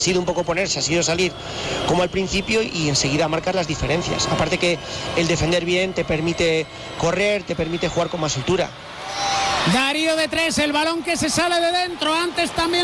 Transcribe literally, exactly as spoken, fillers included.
Ha sido un poco ponerse, ha sido salir como al principio y enseguida marcar las diferencias. Aparte que el defender bien te permite correr, te permite jugar con más altura. Darío de tres, el balón que se sale de dentro, antes también